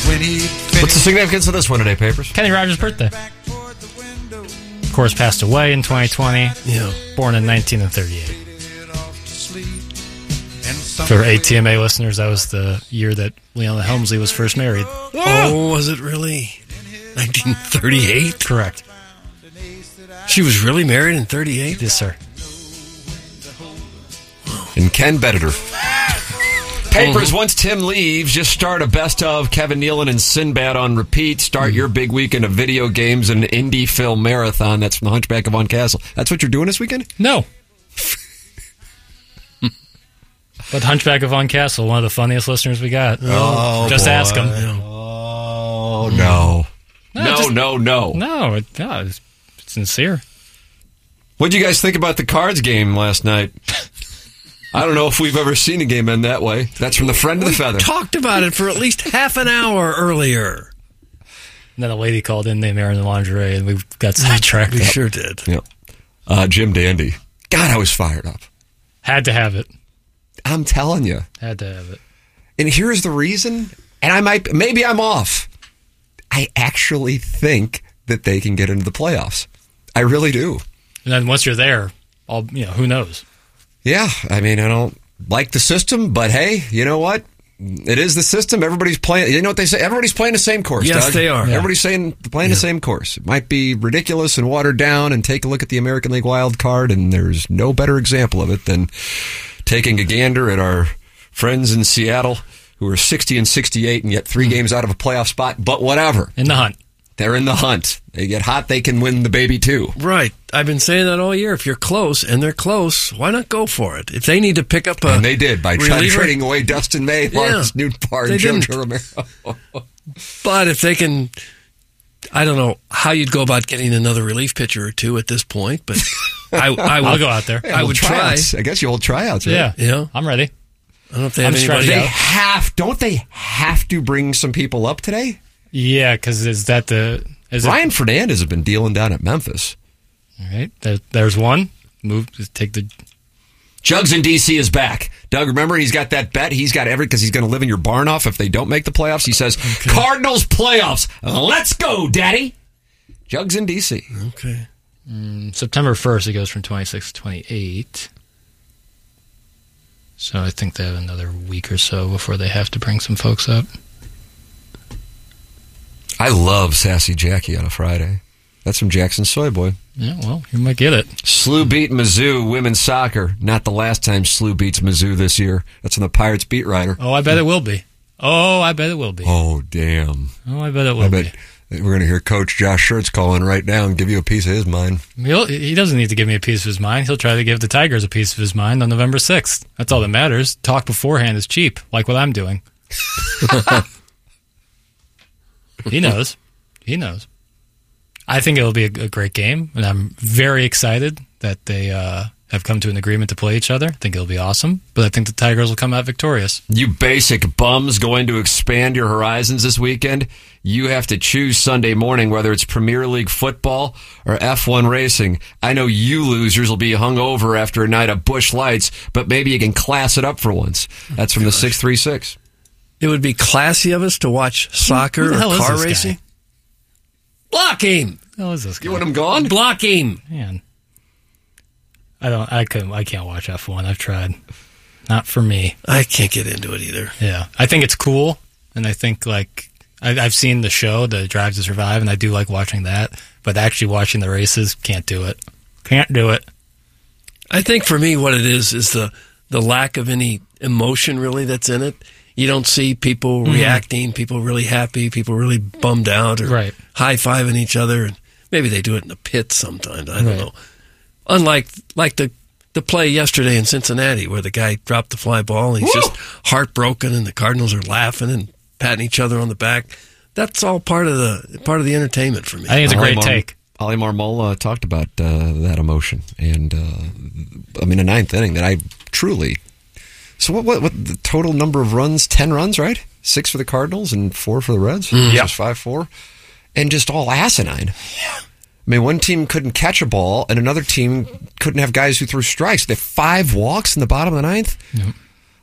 What's the significance of this one today, Papers? Kenny Rogers' birthday. Of course, passed away in 2020. Yeah. Born in 1938. For ATMA listeners, that was the year that Leona Helmsley was first married. Oh, was it really? 1938? Correct. She was really married in 38? Yes, sir. And Ken Bediter. Papers, once Tim leaves, just start a best of Kevin Nealon and Sinbad on repeat. Start your big weekend of video games and indie film marathon. That's from the Hunchback of Von Castle. That's what you're doing this weekend? No. But Hunchback of Von Castle, one of the funniest listeners we got. Oh, just boy. ask him. Oh, no. No, it's sincere. What did you guys think about the Cards game last night? I don't know if we've ever seen a game end that way. That's from the Friend of the Feather. We talked about it for at least half an hour earlier. And then a lady called in named Erin Lingerie, and we got sidetracked. We sure did. Yep. Jim Dandy. God, I was fired up. Had to have it. I'm telling you. Had to have it. And here's the reason, and maybe I'm off. I actually think that they can get into the playoffs. I really do. And then once you're there, who knows? Yeah, I mean, I don't like the system, but hey, you know what? It is the system. Everybody's playing. You know what they say? Everybody's playing the same course. Yes, Doug. they are. Everybody's playing the same course. It might be ridiculous and watered down. And take a look at the American League wild card, and there's no better example of it than taking a gander at our friends in Seattle who are 60 and 68 and yet 3 games out of a playoff spot. But whatever, in the hunt. They're in the hunt. They get hot, they can win the baby too. Right. I've been saying that all year. If you're close, and they're close, why not go for it? If they need to pick up and they did by reliever, trading away Dustin May, Lawrence Nootbaar, and JoJo Romero. But if they can, I don't know how you'd go about getting another relief pitcher or two at this point, but I would, I'll go out there. I would try. I guess you hold tryouts, right? Yeah. I'm ready. I don't know if they have anybody. Don't they have to bring some people up today? Yeah, because Ryan Fernandez has been dealing down at Memphis. All right, there's one. Take the Jugs in DC is back. Doug, remember he's got that bet. He's got because he's going to live in your barn off if they don't make the playoffs. He says Cardinals playoffs. Let's go, Daddy. Jugs in DC. Okay. September 1st, it goes from 26 to 28. So I think they have another week or so before they have to bring some folks up. I love Sassy Jackie on a Friday. That's from Jackson Soy Boy. Yeah, well, you might get it. SLU beat Mizzou, women's soccer. Not the last time SLU beats Mizzou this year. That's from the Pirates beat writer. Oh, I bet it will be. Oh, damn. Oh, I bet it will be. We're going to hear Coach Josh Schertz calling right now and give you a piece of his mind. He doesn't need to give me a piece of his mind. He'll try to give the Tigers a piece of his mind on November 6th. That's all that matters. Talk beforehand is cheap, like what I'm doing. He knows. I think it'll be a great game, and I'm very excited that they have come to an agreement to play each other. I think it'll be awesome, but I think the Tigers will come out victorious. You basic bums going to expand your horizons this weekend. You have to choose Sunday morning whether it's Premier League football or F1 racing. I know you losers will be hungover after a night of Busch Lights, but maybe you can class it up for once. That's from the 636. It would be classy of us to watch soccer or car racing. Guy? Block him. How is this guy? You want him gone? Block him. Man. I can't watch F1. I've tried. Not for me. I can't get into it either. Yeah. I think it's cool, and I think I've seen the show, the Drive to Survive, and I do like watching that, but actually watching the races, can't do it. Can't do it. I think for me what it is the lack of any emotion really that's in it. You don't see people reacting, people really happy, people really bummed out, or high-fiving each other. And maybe they do it in the pits sometimes. I don't know. Unlike the play yesterday in Cincinnati where the guy dropped the fly ball and he's just heartbroken and the Cardinals are laughing and patting each other on the back. That's all part of the entertainment for me. I think it's a great take. Ollie Marmol talked about that emotion. And, a ninth inning that I truly... So what the total number of runs? 10 runs, right? 6 for the Cardinals and 4 for the Reds? Yeah. Just 5-4. And just all asinine. Yeah. One team couldn't catch a ball, and another team couldn't have guys who threw strikes. They had 5 walks in the bottom of the ninth. Yep.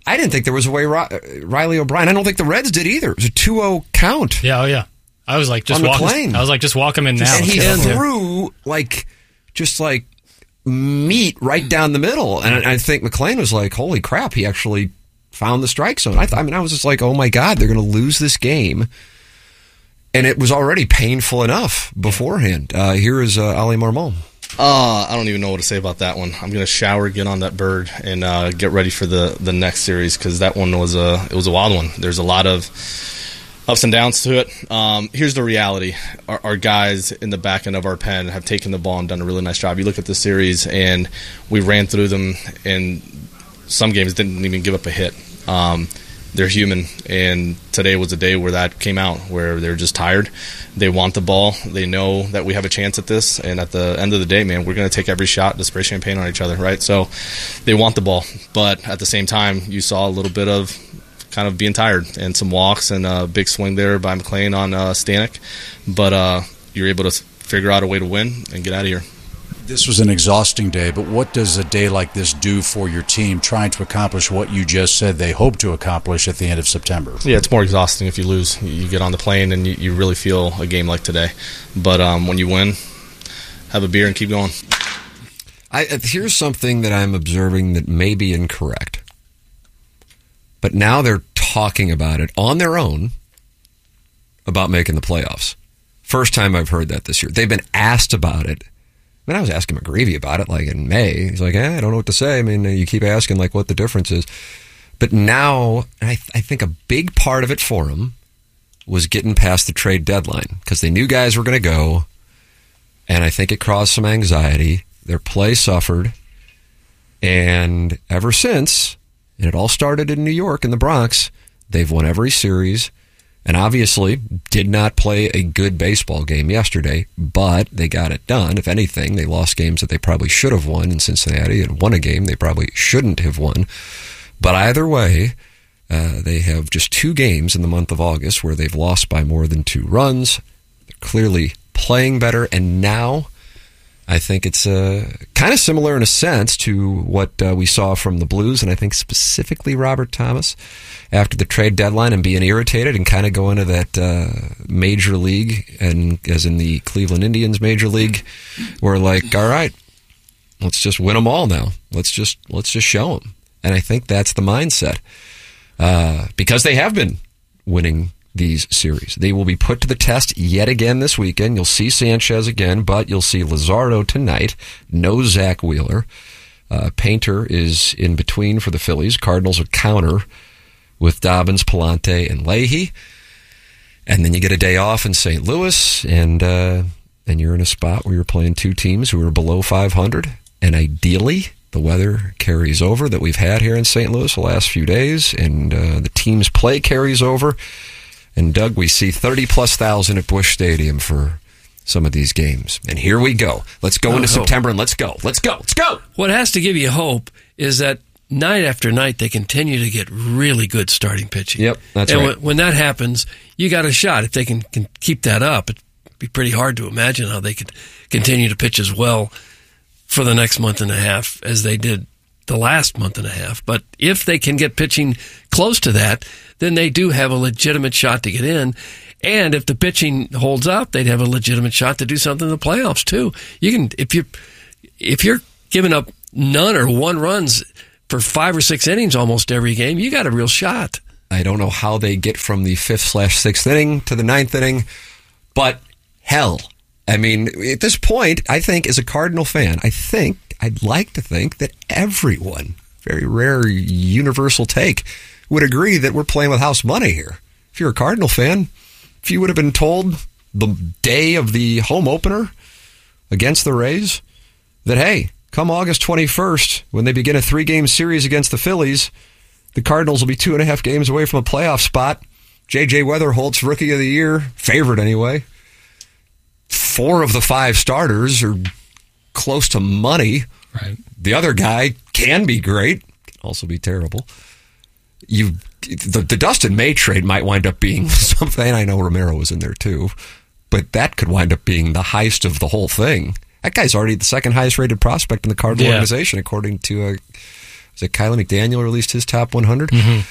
I didn't think there was a way Riley O'Brien. I don't think the Reds did either. It was a 2-0 count. Yeah, oh yeah. I was like, just walk him in now. And he threw just meat right down the middle. And I think McLean was like, holy crap, he actually found the strike zone. I was just like, oh my God, they're going to lose this game. And it was already painful enough beforehand. Here is Ali Marmol. I don't even know what to say about that one. I'm going to shower, get on that bird, and get ready for the next series, because that one was a wild one. There's a lot of ups and downs to it. Here's the reality. Our guys in the back end of our pen have taken the ball and done a really nice job. You look at the series, and we ran through them, and some games didn't even give up a hit. They're human, and today was a day where that came out, where they're just tired. They want the ball. They know that we have a chance at this, and at the end of the day, man, we're going to take every shot to spray champagne on each other, right? So they want the ball, but at the same time, you saw a little bit of kind of being tired and some walks and a big swing there by McLean on Stanek, but you're able to figure out a way to win and get out of here. This was an exhausting day, but what does a day like this do for your team trying to accomplish what you just said they hope to accomplish at the end of September? Yeah, it's more exhausting if you lose. You get on the plane and you really feel a game like today. But when you win, have a beer and keep going. Here's something that I'm observing that may be incorrect. But now they're talking about it on their own about making the playoffs. First time I've heard that this year. They've been asked about it. I mean, I was asking McGreevy about it in May. He's like, I don't know what to say. I mean, you keep asking what the difference is. But now, I think a big part of it for him was getting past the trade deadline, because they knew guys were going to go, and I think it caused some anxiety. Their play suffered, and ever since, and it all started in New York, in the Bronx, they've won every series. And obviously did not play a good baseball game yesterday, but they got it done. If anything, they lost games that they probably should have won in Cincinnati and won a game they probably shouldn't have won. But either way, they have just 2 games in the month of August where they've lost by more than 2 runs. They're clearly playing better, and now I think it's kind of similar in a sense to what we saw from the Blues, and I think specifically Robert Thomas after the trade deadline, and being irritated and kind of going to that major league, and as in the Cleveland Indians major league, where all right, let's just win them all now. Let's just show them. And I think that's the mindset, because they have been winning these series. They will be put to the test yet again this weekend. You'll see Sanchez again, but you'll see Luzardo tonight. No Zach Wheeler. Painter is in between for the Phillies. Cardinals will counter with Dobbins, Palante, and Leahy. And then you get a day off in St. Louis, and you're in a spot where you're playing 2 teams who are below 500. And ideally, the weather carries over that we've had here in St. Louis the last few days, and the team's play carries over. And Doug, we see 30+ thousand at Busch Stadium for some of these games. And here we go. Let's go into September, and let's go. Let's go. Let's go. What has to give you hope is that night after night they continue to get really good starting pitching. Yep, that's right. When that happens, you got a shot. If they can keep that up, it'd be pretty hard to imagine how they could continue to pitch as well for the next month and a half as they did the last month and a half. But if they can get pitching close to that, then they do have a legitimate shot to get in. And if the pitching holds up, they'd have a legitimate shot to do something in the playoffs too. You can, if you're giving up none or 1 runs for 5 or 6 innings almost every game, you got a real shot. I don't know how they get from the 5th/6th inning to the 9th inning, but hell, I mean, at this point, I think as a Cardinal fan, I'd like to think that everyone, very rare universal take, would agree that we're playing with house money here. If you're a Cardinal fan, if you would have been told the day of the home opener against the Rays that, hey, come August 21st, when they begin a 3-game series against the Phillies, the Cardinals will be 2.5 games away from a playoff spot. J.J. Weatherholt's Rookie of the Year, favorite anyway. 4 of the 5 starters are close to money. Right. The other guy can be great, can also be terrible. The Dustin May trade might wind up being something. I know Romero was in there too, but that could wind up being the heist of the whole thing. That guy's already the 2nd highest rated prospect in the Cardinal organization, according to Was it Kylie McDaniel released his top 100?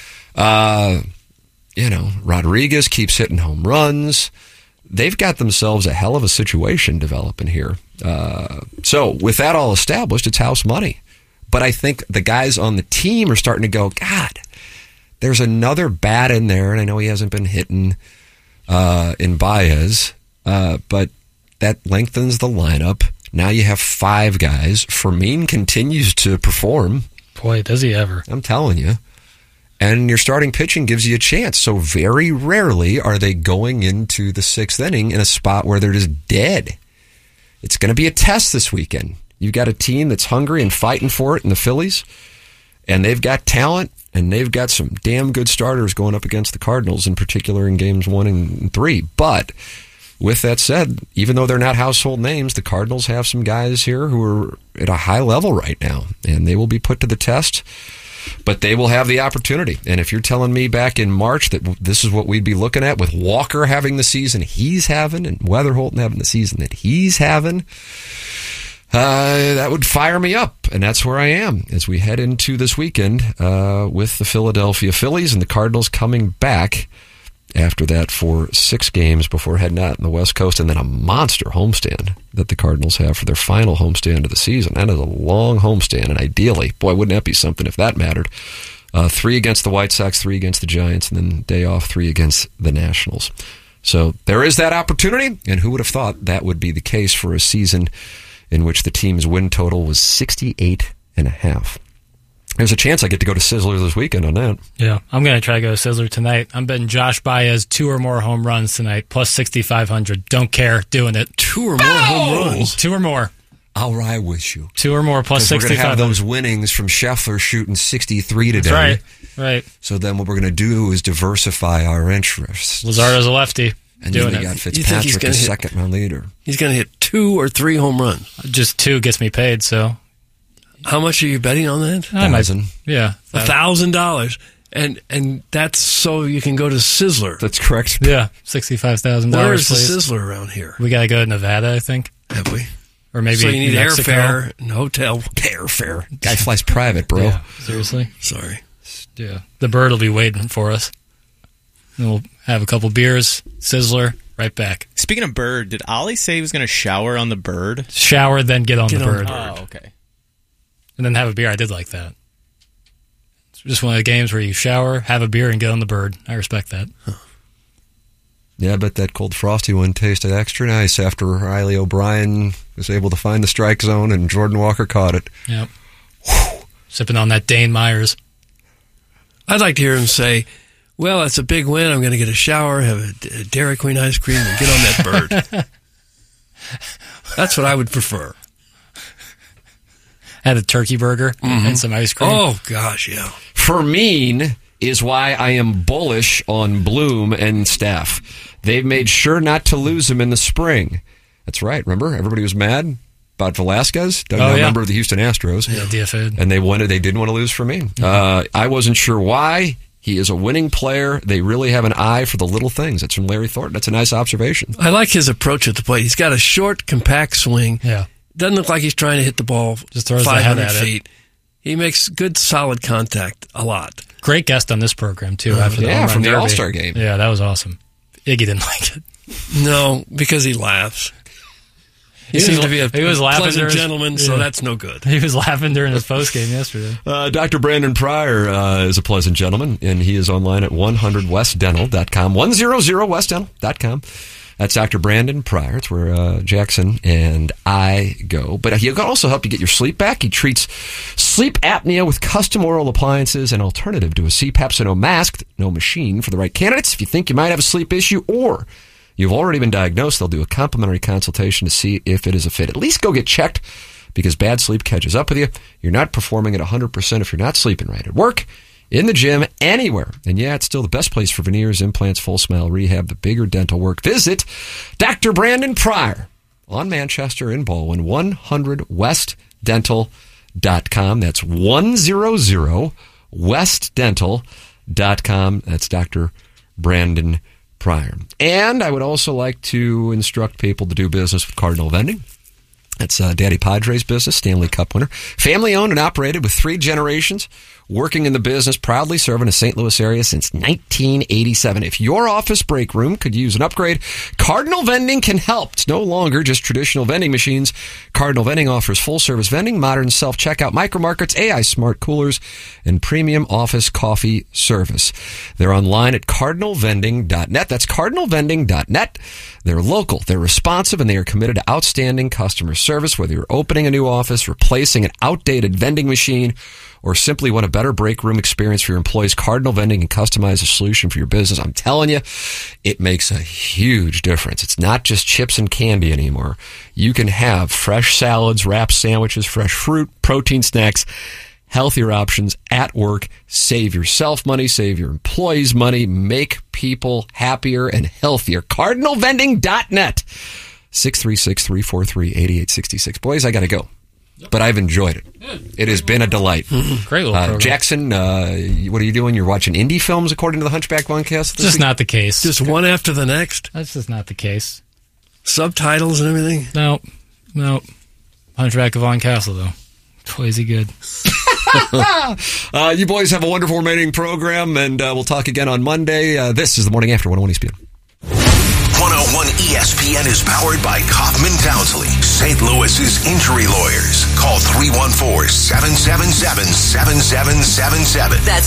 Rodriguez keeps hitting home runs. They've got themselves a hell of a situation developing here. So with that all established, it's house money. But I think the guys on the team are starting to go, God, there's another bat in there, and I know he hasn't been hitting in Baez, but that lengthens the lineup. Now you have 5 guys. Fermin continues to perform. Boy, does he ever. I'm telling you. And your starting pitching gives you a chance. So very rarely are they going into the 6th inning in a spot where they're just dead. It's going to be a test this weekend. You've got a team that's hungry and fighting for it in the Phillies, and they've got talent, and they've got some damn good starters going up against the Cardinals, in particular in games 1 and 3. But with that said, even though they're not household names, the Cardinals have some guys here who are at a high level right now, and they will be put to the test. But they will have the opportunity. And if you're telling me back in March that this is what we'd be looking at with Walker having the season he's having and Weatherholton having the season that he's having, that would fire me up. And that's where I am as we head into this weekend with the Philadelphia Phillies and the Cardinals coming back after that for 6 games before heading out on the West Coast, and then a monster homestand that the Cardinals have for their final homestand of the season. That is a long homestand, and ideally, boy, wouldn't that be something if that mattered. 3 against the White Sox, 3 against the Giants, and then day off, 3 against the Nationals. So there is that opportunity, and who would have thought that would be the case for a season in which the team's win total was 68.5. There's a chance I get to go to Sizzler this weekend on that. Yeah, I'm going to try to go to Sizzler tonight. I'm betting Josh Baez 2 or more home runs tonight, plus 6,500. Don't care, doing it. 2 or more home runs? 2 or more. I'll ride with you. 2 or more, plus 6,500. We're going to have those winnings from Scheffler shooting 63 today. That's right. So then what we're going to do is diversify our interests. Luzardo's a lefty. And then we got Fitzpatrick, a second-round leader. He's going to hit 2 or 3 home runs. Just 2 gets me paid, so... How much are you betting on that? $1,000. Yeah. $1,000. And that's so you can go to Sizzler. That's correct. Yeah, $65,000. Where is the Sizzler around here? We got to go to Nevada, I think. Have we? Or maybe so you need Mexico. airfare and hotel. Airfare. Guy flies private, bro. Yeah, seriously? Sorry. Yeah. The bird will be waiting for us. And we'll have a couple beers, Sizzler, right back. Speaking of bird, did Ollie say he was going to shower on the bird? Shower, then get on the bird. Oh, okay. And then have a beer. I did like that. It's just one of the games where you shower, have a beer, and get on the bird. I respect that. Huh. Yeah, I bet that cold frosty one tasted extra nice after Riley O'Brien was able to find the strike zone and Jordan Walker caught it. Yep. Sipping on that Dane Myers. I'd like to hear him say, well, it's a big win. I'm going to get a shower, have a Dairy Queen ice cream, and get on that bird. That's what I would prefer. Had a turkey burger and some ice cream. Oh, gosh, yeah. Fermin is why I am bullish on Bloom and staff. They've made sure not to lose him in the spring. That's right. Remember, everybody was mad about Velasquez, member of the Houston Astros. Yeah, DFA'd. And they didn't want to lose Fermin. I wasn't sure why. He is a winning player. They really have an eye for the little things. That's from Larry Thornton. That's a nice observation. I like his approach at the plate. He's got a short, compact swing. Yeah. Doesn't look like he's trying to hit the ball just throws 500 feet. He makes good, solid contact a lot. Great guest on this program, too. After the from the All-Star game. Yeah, that was awesome. Iggy didn't like it. No, because he laughs. He seems to be a pleasant gentleman, so that's no good. He was laughing during his postgame yesterday. Dr. Brandon Pryor is a pleasant gentleman, and he is online at 100westdental.com, 100westdental.com. That's Dr. Brandon Pryor. It's where Jackson and I go. But he'll also help you get your sleep back. He treats sleep apnea with custom oral appliances, an alternative to a CPAP, so no mask, no machine for the right candidates. If you think you might have a sleep issue or you've already been diagnosed, they'll do a complimentary consultation to see if it is a fit. At least go get checked because bad sleep catches up with you. You're not performing at 100% if you're not sleeping right at work, in the gym, anywhere. And yeah, it's still the best place for veneers, implants, full smile rehab, the bigger dental work. Visit Dr. Brandon Pryor on Manchester in Baldwin, 100westdental.com. That's 100westdental.com. That's Dr. Brandon Pryor. And I would also like to instruct people to do business with Cardinal Vending. That's Daddy Padre's business, Stanley Cup winner. Family owned and operated with 3 generations, working in the business, proudly serving the St. Louis area since 1987. If your office break room could use an upgrade, Cardinal Vending can help. It's no longer just traditional vending machines. Cardinal Vending offers full-service vending, modern self-checkout micromarkets, AI smart coolers, and premium office coffee service. They're online at cardinalvending.net. That's cardinalvending.net. They're local, they're responsive, and they are committed to outstanding customer service. Whether you're opening a new office, replacing an outdated vending machine, or simply want a better break room experience for your employees, Cardinal Vending can customize a solution for your business. I'm telling you, it makes a huge difference. It's not just chips and candy anymore. You can have fresh salads, wrapped sandwiches, fresh fruit, protein snacks, healthier options at work. Save yourself money, save your employees money, make people happier and healthier. CardinalVending.net. 636-343-8866. Boys, I got to go. But I've enjoyed it. It has been a delight. Great little program. Jackson, what are you doing? You're watching indie films according to the Hunchback of Castle? Just not the case. Just one after the next? That's just not the case. Subtitles and everything? No. Hunchback of Castle, though. Boy, is he good. You boys have a wonderful remaining program, and we'll talk again on Monday. This is The Morning After 101 ESPN. 101 ESPN is powered by Kaufman Townsley, St. Louis's injury lawyers. Call 314-777-7777. That's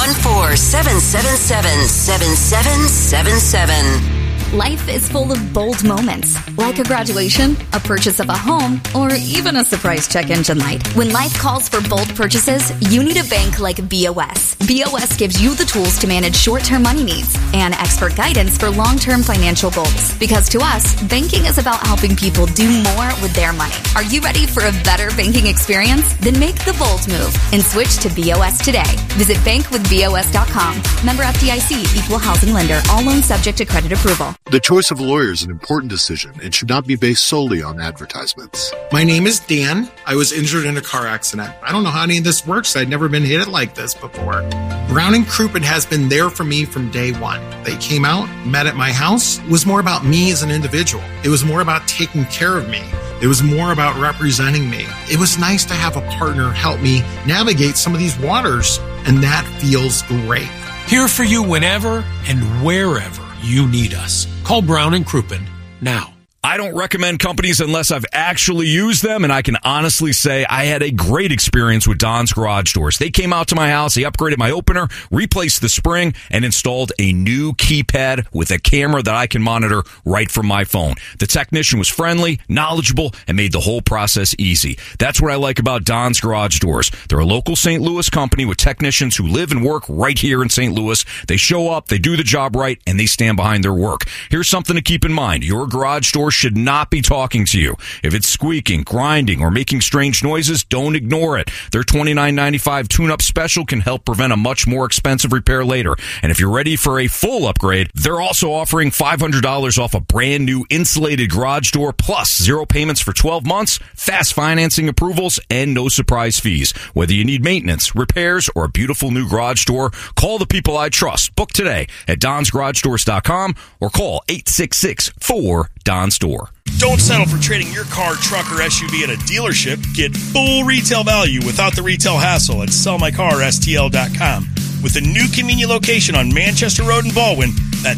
314-777-7777. Life is full of bold moments, like a graduation, a purchase of a home, or even a surprise check engine light. When life calls for bold purchases, you need a bank like BOS. BOS gives you the tools to manage short-term money needs and expert guidance for long-term financial goals. Because to us, banking is about helping people do more with their money. Are you ready for a better banking experience? Then make the bold move and switch to BOS today. Visit bankwithbos.com. Member FDIC, equal housing lender. All loans subject to credit approval. The choice of a lawyer is an important decision and should not be based solely on advertisements. My name is Dan. I was injured in a car accident. I don't know how any of this works. I'd never been hit like this before. Brown & Crouppen has been there for me from day one. They came out, met at my house. It was more about me as an individual. It was more about taking care of me. It was more about representing me. It was nice to have a partner help me navigate some of these waters, and that feels great. Here for you whenever and wherever you need us. Call Brown & Crouppen now. I don't recommend companies unless I've actually used them, and I can honestly say I had a great experience with Don's Garage Doors. They came out to my house, they upgraded my opener, replaced the spring, and installed a new keypad with a camera that I can monitor right from my phone. The technician was friendly, knowledgeable, and made the whole process easy. That's what I like about Don's Garage Doors. They're a local St. Louis company with technicians who live and work right here in St. Louis. They show up, they do the job right, and they stand behind their work. Here's something to keep in mind. Your garage door should not be talking to you. If it's squeaking, grinding, or making strange noises, don't ignore it. Their $29.95 tune-up special can help prevent a much more expensive repair later. And if you're ready for a full upgrade, they're also offering $500 off a brand new insulated garage door, plus 0 payments for 12 months, fast financing approvals, and no surprise fees. Whether you need maintenance, repairs, or a beautiful new garage door, call the people I trust. Book today at donsgaragedoors.com or call 866-4-DONS-DOOR. Don't settle for trading your car, truck, or SUV at a dealership. Get full retail value without the retail hassle at sellmycarstl.com. With a new convenient location on Manchester Road in Baldwin, that's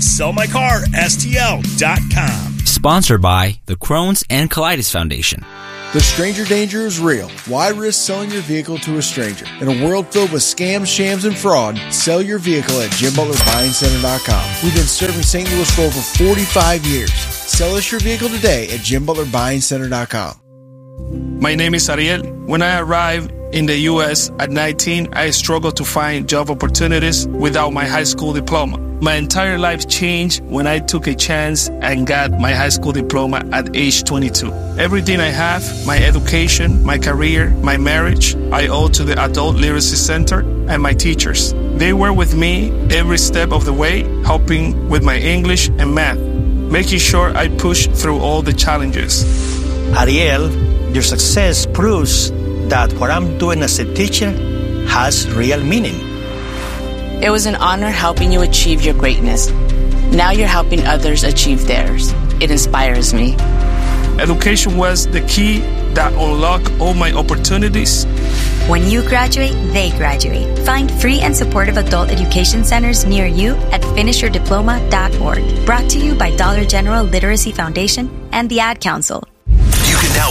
sellmycarstl.com. Sponsored by the Crohn's and Colitis Foundation. The stranger danger is real. Why risk selling your vehicle to a stranger? In a world filled with scams, shams, and fraud, sell your vehicle at JimButlerBuyingCenter.com. We've been serving St. Louis for over 45 years. Sell us your vehicle today at JimButlerBuyingCenter.com. My name is Ariel. When I arrived in the U.S. at 19, I struggled to find job opportunities without my high school diploma. My entire life changed when I took a chance and got my high school diploma at age 22. Everything I have, my education, my career, my marriage, I owe to the Adult Literacy Center and my teachers. They were with me every step of the way, helping with my English and math, making sure I pushed through all the challenges. Ariel, your success proves that what I'm doing as a teacher has real meaning. It was an honor helping you achieve your greatness. Now you're helping others achieve theirs. It inspires me. Education was the key that unlocked all my opportunities. When you graduate, they graduate. Find free and supportive adult education centers near you at finishyourdiploma.org. Brought to you by Dollar General Literacy Foundation and the Ad Council.